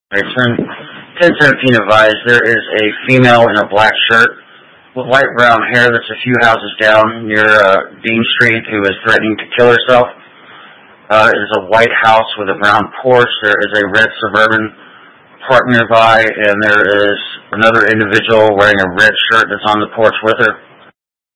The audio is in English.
Right, turn 1017 advised there is a female in a black shirt with light brown hair that's a few houses down near Dean Street who is threatening to kill herself. It is a white house with a brown porch. There is a red Suburban parked nearby, and there is another individual wearing a red shirt that's on the porch with her.